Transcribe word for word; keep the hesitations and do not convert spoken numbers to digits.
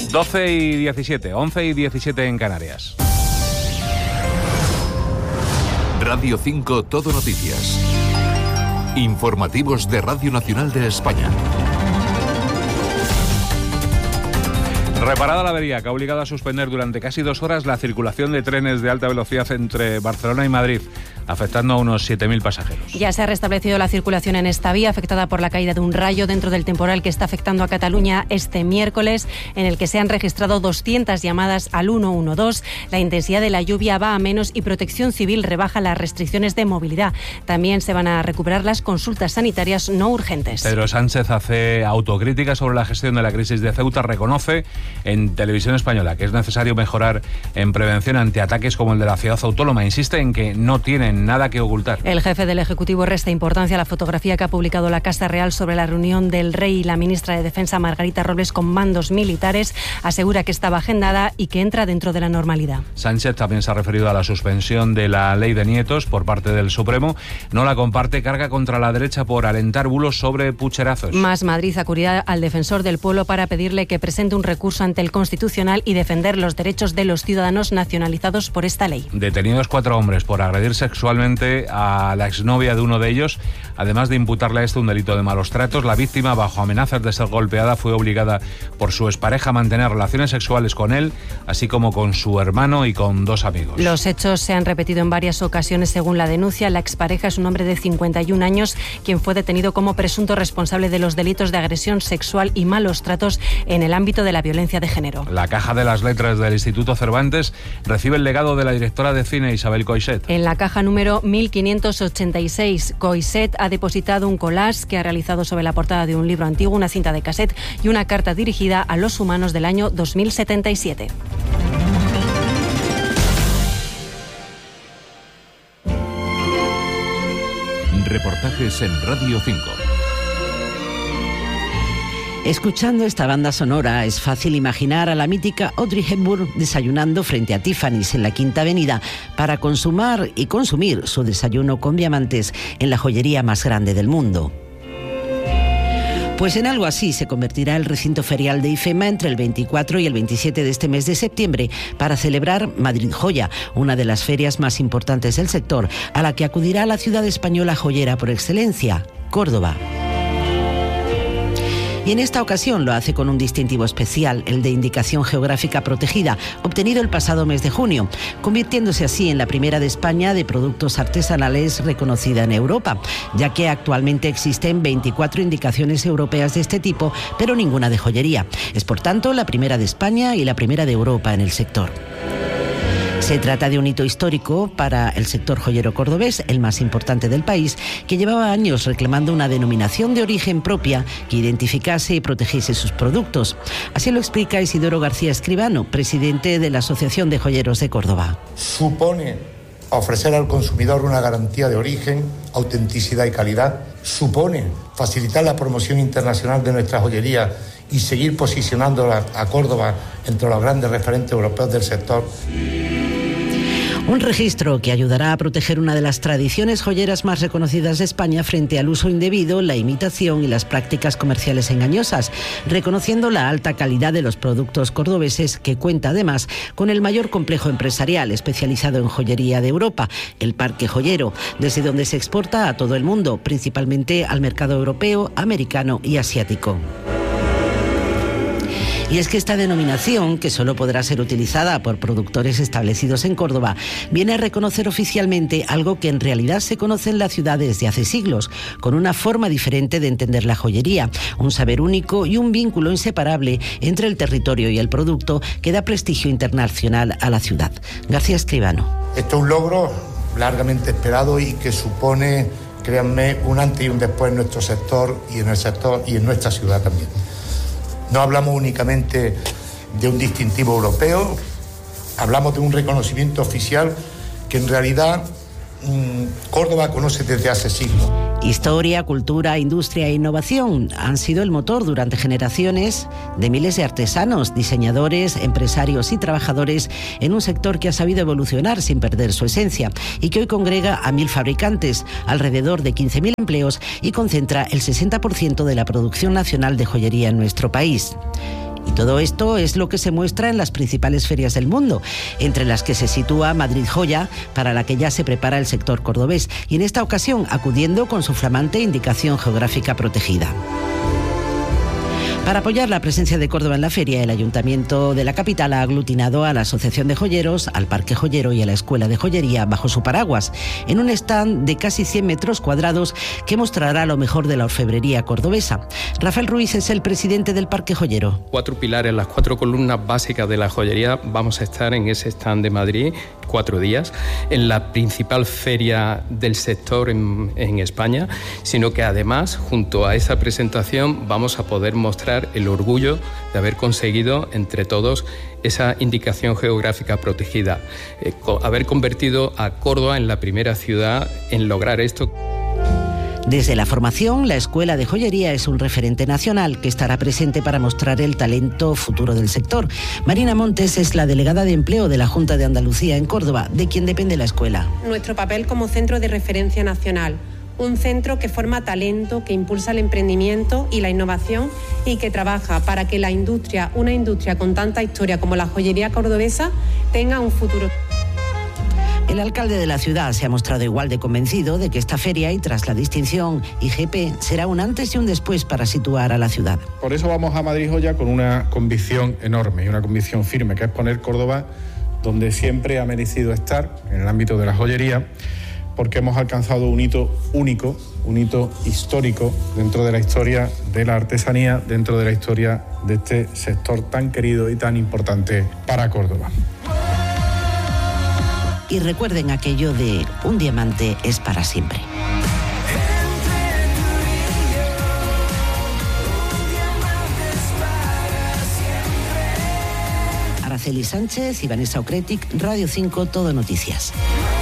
doce y diecisiete, once y diecisiete en Canarias. Radio cinco Todo Noticias. Informativos de Radio Nacional de España. Reparada la avería que ha obligado a suspender durante casi dos horas la circulación de trenes de alta velocidad entre Barcelona y Madrid, afectando a unos siete mil pasajeros. Ya se ha restablecido la circulación en esta vía, afectada por la caída de un rayo dentro del temporal que está afectando a Cataluña este miércoles, en el que se han registrado doscientas llamadas al ciento doce. La intensidad de la lluvia va a menos y Protección Civil rebaja las restricciones de movilidad. También se van a recuperar las consultas sanitarias no urgentes. Pedro Sánchez hace autocrítica sobre la gestión de la crisis de Ceuta. Reconoce en Televisión Española que es necesario mejorar en prevención ante ataques como el de la ciudad autónoma. Insiste en que no tienen nada que ocultar. El jefe del Ejecutivo resta importancia a la fotografía que ha publicado la Casa Real sobre la reunión del rey y la ministra de Defensa Margarita Robles con mandos militares. Asegura que estaba agendada y que entra dentro de la normalidad. Sánchez también se ha referido a la suspensión de la ley de nietos por parte del Supremo. No la comparte, carga contra la derecha por alentar bulos sobre pucherazos. Más Madrid acudirá al defensor del pueblo para pedirle que presente un recurso ante el Constitucional y defender los derechos de los ciudadanos nacionalizados por esta ley. Detenidos cuatro hombres por agredir sexualmente a la exnovia de uno de ellos, además de imputarle a este un delito de malos tratos. La víctima, bajo amenazas de ser golpeada, fue obligada por su expareja a mantener relaciones sexuales con él, así como con su hermano y con dos amigos. Los hechos se han repetido en varias ocasiones según la denuncia. La expareja es un hombre de cincuenta y un años, quien fue detenido como presunto responsable de los delitos de agresión sexual y malos tratos en el ámbito de la violencia de género. La Caja de las Letras del Instituto Cervantes recibe el legado de la directora de cine Isabel Coixet. En la caja número mil quinientos ochenta y seis, Coixet ha depositado un collage que ha realizado sobre la portada de un libro antiguo, una cinta de cassette y una carta dirigida a los humanos del año dos mil setenta y siete. Reportajes en Radio cinco. Escuchando esta banda sonora es fácil imaginar a la mítica Audrey Hepburn desayunando frente a Tiffany's en la Quinta Avenida para consumar y consumir su desayuno con diamantes en la joyería más grande del mundo. Pues en algo así se convertirá el recinto ferial de IFEMA entre el veinticuatro y el veintisiete de este mes de septiembre para celebrar Madrid Joya, una de las ferias más importantes del sector, a la que acudirá la ciudad española joyera por excelencia, Córdoba. Y en esta ocasión lo hace con un distintivo especial, el de indicación geográfica protegida, obtenido el pasado mes de junio, convirtiéndose así en la primera de España de productos artesanales reconocida en Europa, ya que actualmente existen veinticuatro indicaciones europeas de este tipo, pero ninguna de joyería. Es por tanto la primera de España y la primera de Europa en el sector. Se trata de un hito histórico para el sector joyero cordobés, el más importante del país, que llevaba años reclamando una denominación de origen propia que identificase y protegiese sus productos. Así lo explica Isidoro García Escribano, presidente de la Asociación de Joyeros de Córdoba. Supone ofrecer al consumidor una garantía de origen, autenticidad y calidad. Supone facilitar la promoción internacional de nuestra joyería y seguir posicionándola a Córdoba entre los grandes referentes europeos del sector. Un registro que ayudará a proteger una de las tradiciones joyeras más reconocidas de España frente al uso indebido, la imitación y las prácticas comerciales engañosas, reconociendo la alta calidad de los productos cordobeses, que cuenta además con el mayor complejo empresarial especializado en joyería de Europa, el Parque Joyero, desde donde se exporta a todo el mundo, principalmente al mercado europeo, americano y asiático. Y es que esta denominación, que solo podrá ser utilizada por productores establecidos en Córdoba, viene a reconocer oficialmente algo que en realidad se conoce en la ciudad desde hace siglos, con una forma diferente de entender la joyería, un saber único y un vínculo inseparable entre el territorio y el producto que da prestigio internacional a la ciudad. García Escribano. Esto es un logro largamente esperado y que supone, créanme, un antes y un después en nuestro sector y en el sector y en nuestra ciudad también. No hablamos únicamente de un distintivo europeo, hablamos de un reconocimiento oficial que en realidad mmm, Córdoba conoce desde hace siglos. Historia, cultura, industria e innovación han sido el motor durante generaciones de miles de artesanos, diseñadores, empresarios y trabajadores en un sector que ha sabido evolucionar sin perder su esencia y que hoy congrega a mil fabricantes, alrededor de quince mil empleos y concentra el sesenta por ciento de la producción nacional de joyería en nuestro país. Y todo esto es lo que se muestra en las principales ferias del mundo, entre las que se sitúa Madrid Joya, para la que ya se prepara el sector cordobés, y en esta ocasión acudiendo con su flamante indicación geográfica protegida. Para apoyar la presencia de Córdoba en la feria, el Ayuntamiento de la capital ha aglutinado a la Asociación de Joyeros, al Parque Joyero y a la Escuela de Joyería bajo su paraguas, en un stand de casi cien metros cuadrados que mostrará lo mejor de la orfebrería cordobesa. Rafael Ruiz es el presidente del Parque Joyero. Cuatro pilares, las cuatro columnas básicas de la joyería, vamos a estar en ese stand de Madrid cuatro días, en la principal feria del sector en, en España, sino que además, junto a esa presentación, vamos a poder mostrar el orgullo de haber conseguido entre todos esa indicación geográfica protegida, eh, co- haber convertido a Córdoba en la primera ciudad en lograr esto. Desde la formación, la Escuela de Joyería es un referente nacional que estará presente para mostrar el talento futuro del sector. Marina Montes es la delegada de empleo de la Junta de Andalucía en Córdoba, de quien depende la escuela. Nuestro papel como centro de referencia nacional, un centro que forma talento, que impulsa el emprendimiento y la innovación y que trabaja para que la industria, una industria con tanta historia como la joyería cordobesa, tenga un futuro. El alcalde de la ciudad se ha mostrado igual de convencido de que esta feria, y tras la distinción I G P, será un antes y un después para situar a la ciudad. Por eso vamos a Madrid Joya con una convicción enorme y una convicción firme, que es poner Córdoba donde siempre ha merecido estar, en el ámbito de la joyería, porque hemos alcanzado un hito único, un hito histórico dentro de la historia de la artesanía, dentro de la historia de este sector tan querido y tan importante para Córdoba. Y recuerden aquello de un diamante es para siempre. Araceli Sánchez y Vanessa Ocretic, Radio cinco, Todo Noticias.